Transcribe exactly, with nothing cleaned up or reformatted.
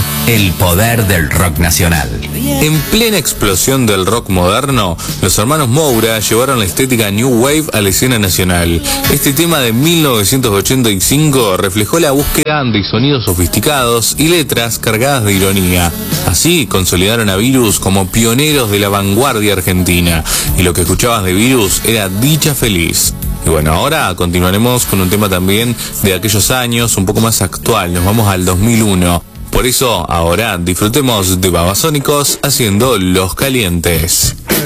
el poder del rock nacional. En plena explosión del rock moderno, los hermanos Moura llevaron la estética New Wave a la escena nacional. Este tema de mil novecientos ochenta y cinco reflejó la búsqueda de sonidos sofisticados y letras cargadas de ironía. Así consolidaron a Virus como pioneros de la vanguardia argentina, y lo que escuchabas de Virus era Dicha Feliz. Y bueno, ahora continuaremos con un tema también de aquellos años, un poco más actual, nos vamos al dos mil uno. Por eso, ahora disfrutemos de Babasónicos haciendo Los Calientes.